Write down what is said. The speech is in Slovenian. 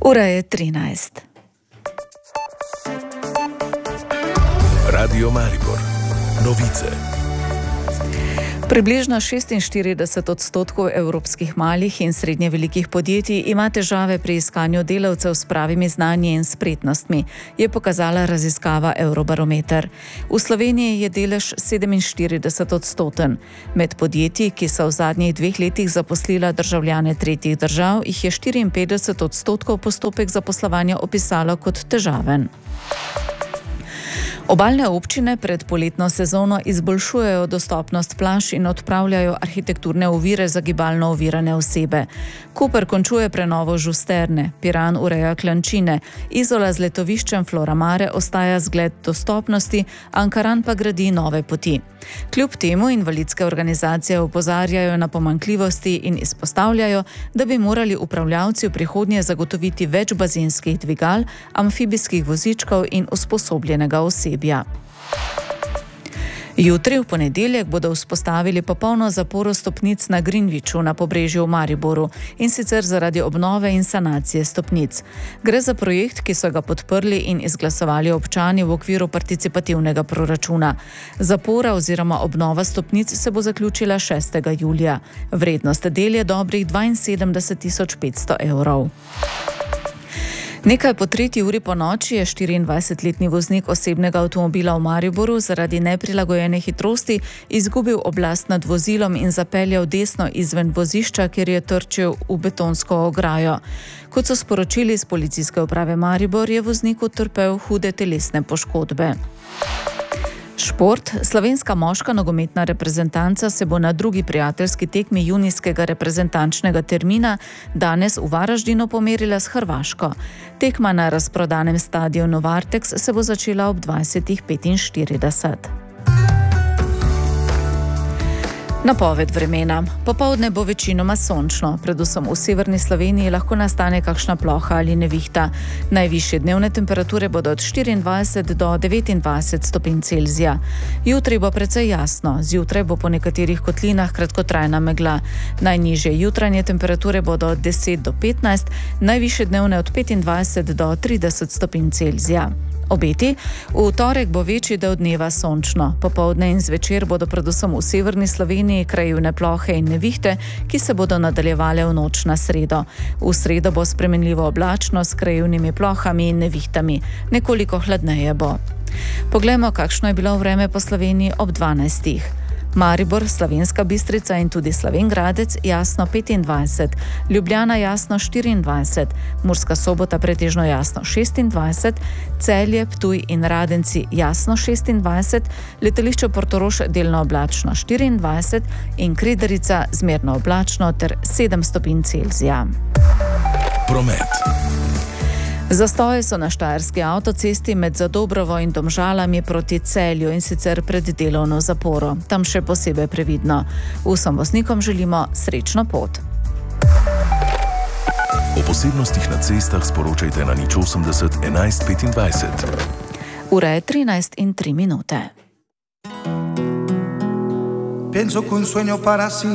Ura je 13. Radio Maribor. Novice. Približno 46% evropskih malih in srednje velikih podjetij ima težave pri iskanju delavcev s pravimi znanji in spretnostmi, je pokazala raziskava Eurobarometer. V Sloveniji je delež 47%. Med podjetji, ki so v zadnjih 2 letih zaposlila državljane tretjih držav, jih je 54% postopek zaposlovanja opisalo kot težaven. Obalne občine pred poletno sezono izboljšujejo dostopnost plaž in odpravljajo arhitekturne ovire za gibalno ovirane osebe. Koper končuje prenovo Žusterne, Piran ureja klančine, Izola z letoviščem Floramare ostaja zgled dostopnosti, Ankaran pa gradi nove poti. Kljub temu invalidske organizacije opozarjajo na pomanjkljivosti in izpostavljajo, da bi morali upravljavci v prihodnje zagotoviti več bazenskih dvigal, amfibijskih vozičkov in usposobljenega osebja. Jutri, v ponedeljek, bodo vzpostavili popolno zaporo stopnic na Greenwichu na Pobrežju v Mariboru, in sicer zaradi obnove in sanacije stopnic. Gre za projekt, ki so ga podprli in izglasovali občani v okviru participativnega proračuna. Zapora oziroma obnova stopnic se bo zaključila 6. julija. Vrednost del je dobrih 72.500 evrov. Nekaj po 3. uri po noči je 24-letni voznik osebnega avtomobila v Mariboru zaradi neprilagojene hitrosti izgubil oblast nad vozilom in zapeljal desno izven vozišča, kjer je trčil v betonsko ograjo. Kot so sporočili iz Policijske uprave Maribor, je voznik utrpel hude telesne poškodbe. Šport. Slovenska moška nogometna reprezentanca se bo na drugi prijateljski tekmi junijskega reprezentančnega termina danes v Varaždinu pomerila s Hrvaško. Tekma na razprodanem stadionu Varteks se bo začela ob 20:45. Napoved vremena. Popoldne bo večinoma sončno, predvsem v severni Sloveniji lahko nastane kakšna ploha ali nevihta. Najvišje dnevne temperature bodo od 24 do 29 stopinj Celzija. Jutri bo precej jasno, zjutraj bo po nekaterih kotlinah kratkotrajna megla. Najnižje jutranje temperature bodo od 10 do 15, najvišje dnevne od 25 do 30 stopinj Celzija. Obeti. V torek bo večji del dneva sončno. Popoldne in zvečer bodo predvsem v severni Sloveniji krajevne plohe in nevihte, ki se bodo nadaljevale v noč na sredo. V sredo bo spremenljivo oblačno s krajevnimi plohami in nevihtami. Nekoliko hladneje bo. Poglejmo, kakšno je bilo vreme po Sloveniji ob 12. Maribor, Slovenska Bistrica in tudi Slovenj Gradec jasno 25, Ljubljana jasno 24, Murska Sobota pretežno jasno 26, Celje, Ptuj in Radenci jasno 26, letališče Portorož delno oblačno 24 in Kredarica zmerno oblačno ter 7 stopinj Celzija. Promet. Zastoji so na štajerski avtocesti med Zadobrovo in Domžalami proti Celju, in sicer pred delovno zaporo. Tam še posebej previdno. Vsem voznikom želimo srečno pot. O posebnostih na cestah sporočajte na 080 11 25. Ura je 13:03. Penso che un sogno para